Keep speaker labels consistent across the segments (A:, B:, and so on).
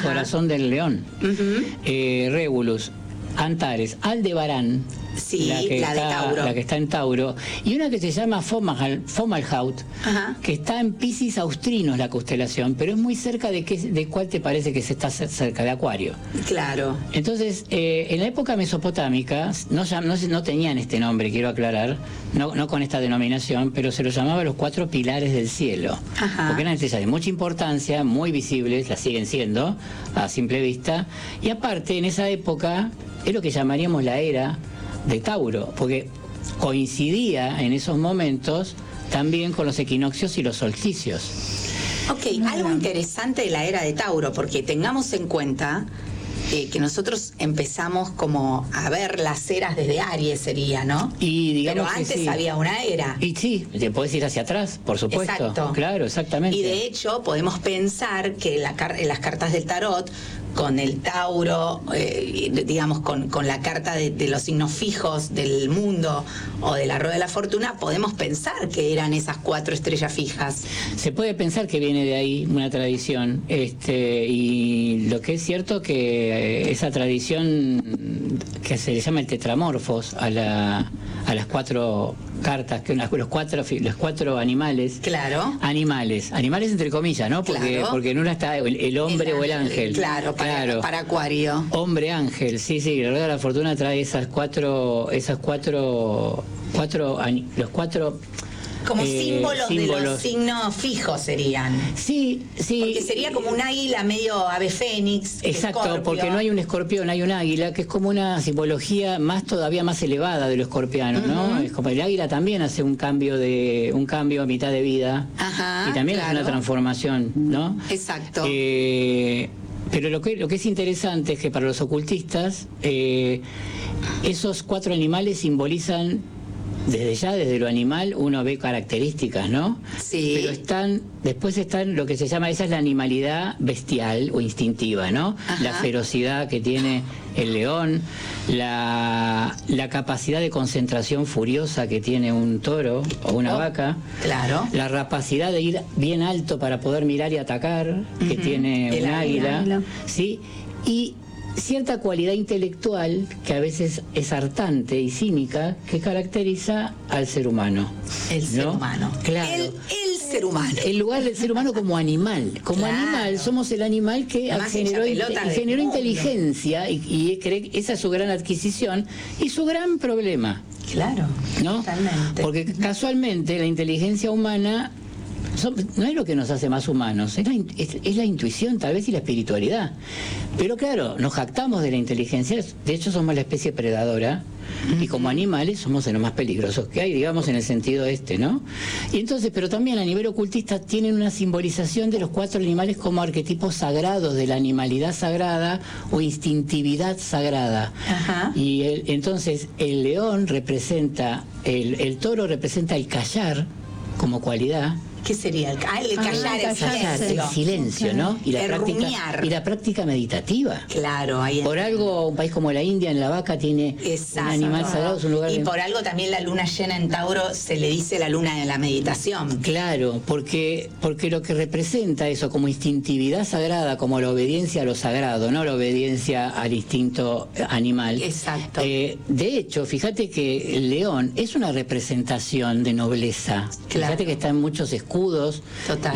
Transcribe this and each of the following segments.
A: corazón del león. Regulus, Antares, Aldebarán,
B: Sí, la de Tauro.
A: La que está en Tauro. Y una que se llama Fomalhaut, que está en Piscis Austrinos, la constelación, pero es muy cerca de cuál te parece que se está cerca, de Acuario.
B: Claro.
A: Entonces, en la época mesopotámica, no tenían este nombre, quiero aclarar, no con esta denominación, pero se los llamaba los 4 pilares del cielo. Porque eran estrellas de mucha importancia, muy visibles, las siguen siendo a simple vista, y aparte, en esa época, es lo que llamaríamos la era de Tauro, porque coincidía en esos momentos también con los equinoccios y los solsticios.
B: Ok, algo interesante de la era de Tauro, porque tengamos en cuenta que nosotros empezamos como a ver las eras desde Aries, sería, ¿no?
A: Y digamos
B: pero antes
A: que sí.
B: había una era.
A: Y sí, te podés ir hacia atrás, por supuesto.
B: Exacto.
A: Claro, exactamente.
B: Y de hecho podemos pensar que en las cartas del tarot, con el Tauro, digamos, con la carta de los signos fijos del mundo o de la rueda de la fortuna, podemos pensar que eran esas 4 estrellas fijas.
A: Se puede pensar que viene de ahí una tradición, y lo que es cierto que esa tradición que se le llama el tetramorfos a las 4 cartas, que los cuatro animales.
B: Claro.
A: Animales entre comillas, ¿no? Porque en una está el hombre o el ángel.
B: Claro, para Acuario.
A: Hombre ángel, sí, la rueda de la fortuna trae los 4
B: como símbolos de los signos fijos serían.
A: Sí.
B: Porque sería como un águila medio ave fénix.
A: Exacto,
B: escorpio.
A: porque no hay un escorpión, hay un águila, que es como una simbología todavía más elevada de lo escorpiano, ¿no? Es como el águila también hace un cambio a mitad de vida. Y también es una transformación, ¿no?
B: Exacto.
A: Pero lo que es interesante es que para los ocultistas, esos 4 animales simbolizan, desde lo animal uno ve características, ¿no?
B: Sí.
A: Pero después están lo que se llama, esa es la animalidad bestial o instintiva, ¿no? La ferocidad que tiene el león, la capacidad de concentración furiosa que tiene un toro o una vaca.
B: Claro.
A: La rapacidad de ir bien alto para poder mirar y atacar, que tiene un águila. ¿Sí? Y cierta cualidad intelectual que a veces es hartante y cínica, que caracteriza al ser humano.
B: El ser humano.
A: Claro.
B: El ser humano.
A: El lugar del ser humano como animal. Como animal, somos el animal que generó inteligencia y esa es su gran adquisición y su gran problema.
B: Claro,
A: ¿no?
B: Totalmente.
A: Porque casualmente la inteligencia humana no es lo que nos hace más humanos, es la intuición tal vez y la espiritualidad. Pero claro, nos jactamos de la inteligencia, de hecho somos la especie predadora, y como animales somos de los más peligrosos que hay, digamos, en el sentido ¿no? Y entonces, pero también a nivel ocultista tienen una simbolización de los 4 animales como arquetipos sagrados, de la animalidad sagrada o instintividad sagrada. Y entonces el león representa, el toro representa el callar como cualidad.
B: ¿Qué sería? El callar,
A: el silencio, ¿no? Y la práctica meditativa.
B: Claro, ahí.
A: Por algo, un país como la India, en la vaca, tiene un animal sagrado, es un lugar.
B: Y por algo también la luna llena en Tauro se le dice la luna de la meditación.
A: Claro, porque lo que representa eso como instintividad sagrada, como la obediencia a lo sagrado, no la obediencia al instinto animal.
B: Exacto.
A: De hecho, fíjate que el león es una representación de nobleza.
B: Claro.
A: Fíjate que está en muchos escudos.
B: Total.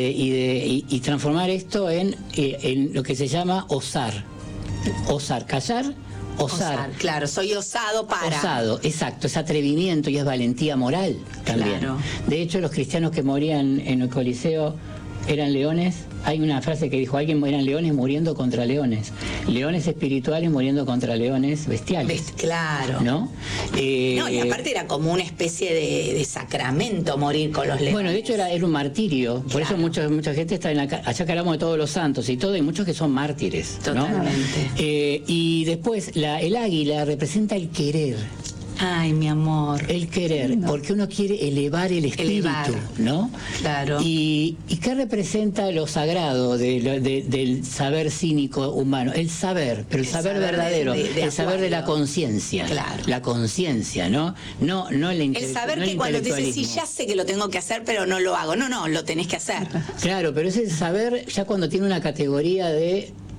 A: Y transformar esto en lo que se llama osar, callar, osar.
B: Claro, soy osado para.
A: Osado, exacto, es atrevimiento y es valentía moral también.
B: Claro.
A: De hecho, los cristianos que morían en el Coliseo eran leones. Hay una frase que dijo alguien: eran leones muriendo contra leones. Leones espirituales muriendo contra leones bestiales.
B: Claro.
A: ¿No?
B: Y aparte era como una especie de sacramento morir con los leones.
A: Bueno, de hecho era un martirio. Por eso mucha gente está allá que hablamos de todos los santos y todo, hay muchos que son mártires.
B: Totalmente.
A: ¿No? Y después, el águila representa el querer.
B: Ay, mi amor.
A: El querer, porque uno quiere elevar el espíritu, ¿no?
B: Claro.
A: ¿Y qué representa lo sagrado del saber cínico humano? El saber, pero el saber verdadero, el saber de la conciencia.
B: Claro.
A: La conciencia, ¿no? No el
B: saber que cuando te dices, sí, ya sé que lo tengo que hacer, pero no lo hago. No, lo tenés que hacer.
A: Claro, pero ese saber ya cuando tiene una categoría de